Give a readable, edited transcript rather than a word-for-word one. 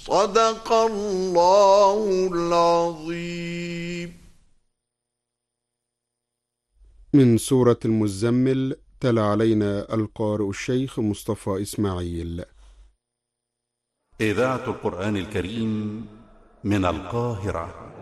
صدق الله العظيم. من سورة المزمل، تلا علينا القارئ الشيخ مصطفى إسماعيل. إذاعة القرآن الكريم من القاهرة.